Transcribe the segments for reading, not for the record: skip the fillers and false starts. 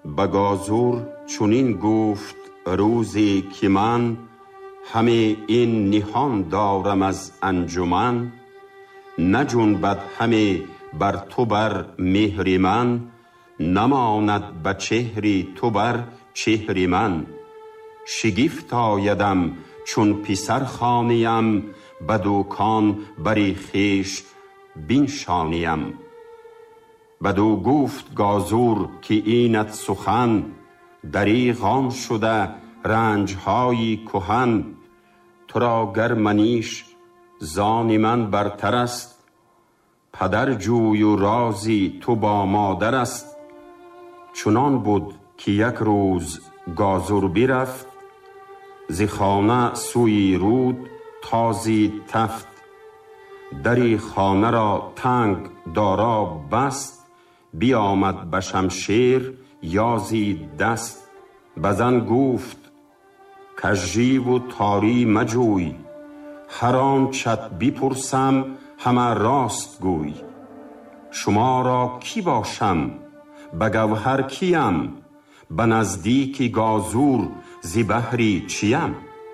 به گازور چنین گفت روزی که من همه این نهان دارم از انجمن. نجنبد همه بر تو بر مهر من، نماند به چهری تو بر چهر من. شگفت آیدم چون پسر خانیم، به دوکان بری خویش بنشانیم. بدو گفت گازور که اینت سخن، دریغ آن شده رنجهای کهن. تو را گر منیش زان من برتر است، پدر جوی و رازی تو با مادر است. چنان بود که یک روز گازور برفت، ز خانه سوی رود تازی تفت. دری خانه را تنگ دارا بست، بیامد به شمشیر یازی دست. بزن گفت کژی و تاری مجوی، هر آنچت بپرسم همه راست گوی. شما را کی باشم به گوهر کیم، به نزدیک گازور ز بحری چیم.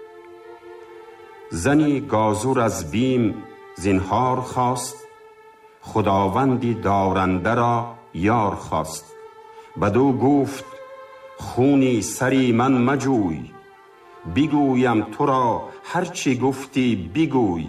زنی گازور از بیم زنهار خواست، خداوندی دارنده را یار خواست. بدو گفت خونی سری من مجوی، بگویم تو را هرچی گفتی بگوی.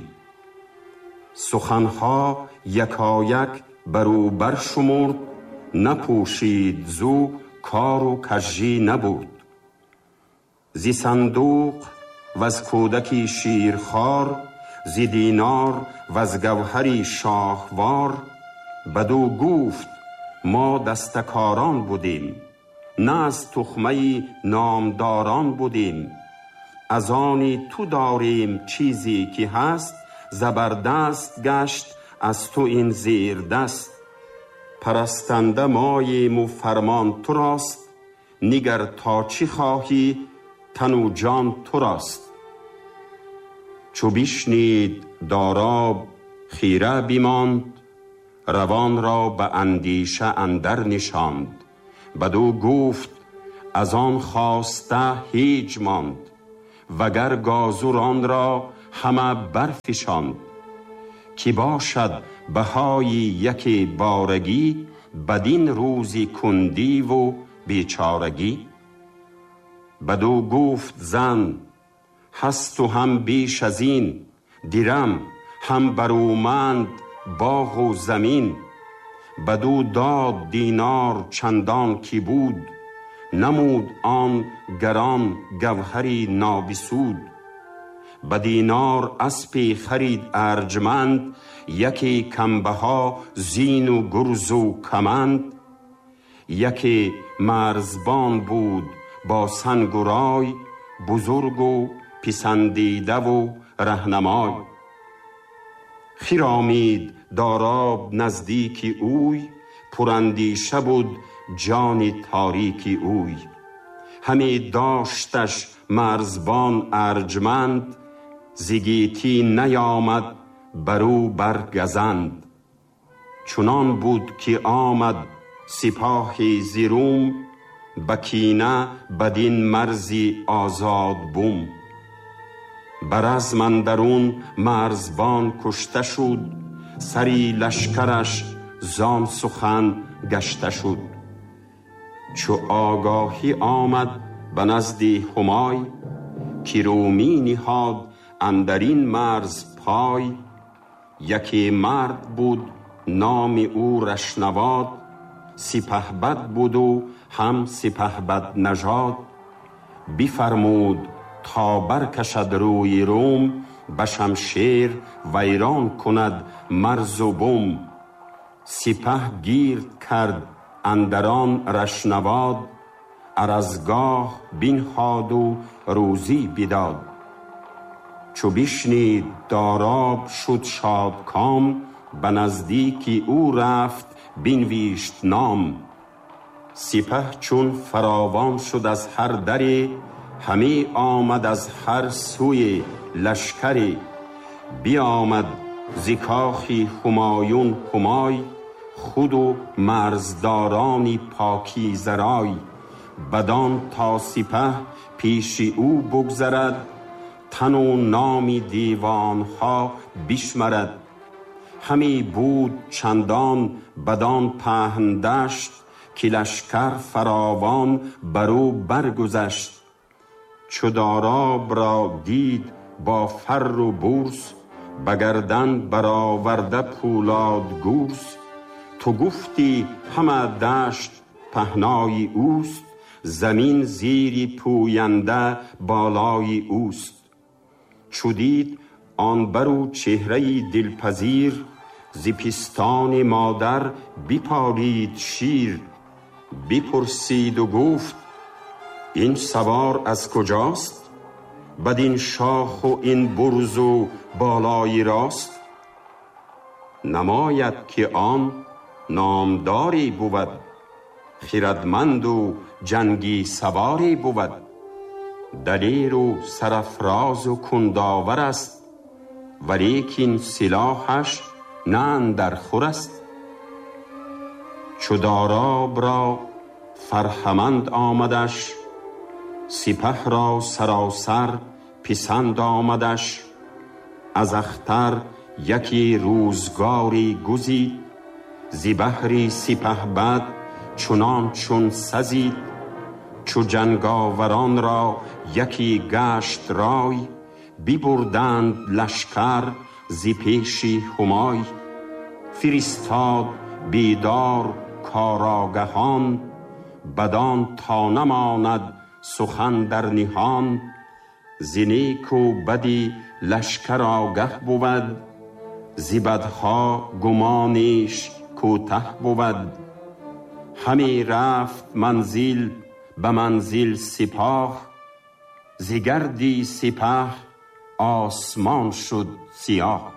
سخنها یکایک برو برشمرد، نپوشید زو کار و کژی نبود. زی صندوق وز کودکی شیرخوار، زی دینار وز گوهری شاهوار. بدو گفت ما دستکاران بودیم، نه از تخمه نامداران بودیم. از آنی تو داریم چیزی که هست، زبردست گشت از تو این زیر دست. پرستنده ماییم و فرمان تو راست، نگر تا چی خواهی تن و جان تو راست. چو بشنید داراب خیره بیماند، روان را به اندیشه اندر نشاند. بدو گفت از آن خواسته هیچ ماند، وگر گازور آن را همه برفشاند. کی باشد بهای یکی بارگی، بدین روزی کندی و بیچارگی. بدو گفت زن هست و هم بیش از این، درم هم برومند باغ و زمین. بدو داد دینار چندان کی بود، نمود آن گران گوهری نابسود. به دینار اسپی خرید ارجمند، یکی کمبها زین و گرز و کمند. یکی مرزبان بود با سنگ و رای، بزرگ و پسندیده و رهنمای. خرامید داراب نزدیک اوی، پراندیشه بود جان تاریک اوی. همی داشتش مرزبان ارجمند، زگیتی نیامد برو برگزند. چنان بود که آمد سپاهی زیروم، بکینه بدین مرزی آزاد بوم. برزم اندرون مرزبان کشته شد، سری لشکرش زان سخن گشته شد. چو آگاهی آمد به نزد همای، که رومی نهاد اندرین مرز پای. یکی مرد بود نام او رشنواد، سپهبد بود و هم سپهبد نژاد. بفرمود تا برکشد روی روم، به شمشیر ویران کند مرز و بوم. سپه گیرد کرد اندران رشنواد، ارزگاه بنهاد و روزی بداد. چو بشنید داراب شد شادکام، به نزدیک او رفت بنویشت نام. سپه چون فراوان شد از هر دری، همی آمد از هر سوی لشکری. بیامد ز کاخ همایون همای، خود و مرزدارانی پاکیزه رای. بدان تا سپه پیش او بگذرد، تن و نامی دیوانها بشمرد. همی بود چندان بدان پهن دشت، که لشکر فراوان برو برگذشت. چو داراب را دید با فر و بورس، بگردن برآورده پولاد گورس. تو گفتی همه دشت پهنای اوست، زمین زیری پوینده بالای اوست. چو دید آن برو چهره دلپذیر، ز پستان مادر بپالید شیر. بپرسید و گفت این سوار از کجاست؟ بدین شاخ و این برز و بالای راست. نماید که آن نامداری بود، خردمند و جنگی سواری بود. دلیر و سرافراز و کندآور است، ولیکن سلاحش نه اندر خور است. چو داراب را فرهمند آمدش، سپه را سراسر پسند آمدش. از اختر یکی روزگاری گزید، ز بهر سپهبد چنان چون سزید. چو جنگاوران را یکی گشت رای، ببردند لشکر ز پیش همای. فرستاد بیدار کارآگهان، بدان تا نماند سخن در نهان. ز نیک و بدی لشکر آگه بود، ز بدها گمانش کوته بود. همی رفت منزل به منزل سپاه، ز گردی سپه آسمان شد سیاه.